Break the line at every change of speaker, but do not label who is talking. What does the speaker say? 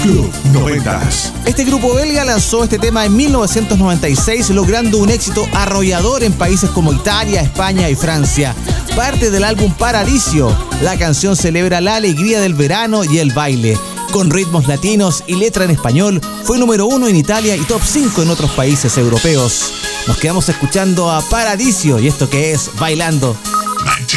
Club 90.
Este grupo belga lanzó este tema en 1996, logrando un éxito arrollador en países como Italia, España y Francia. Parte del álbum Paradiso, la canción celebra la alegría del verano y el baile. Con ritmos latinos y letra en español, fue número 1 en Italia y top 5 en otros países europeos. Nos quedamos escuchando a Paradiso y esto que es Bailando.
90.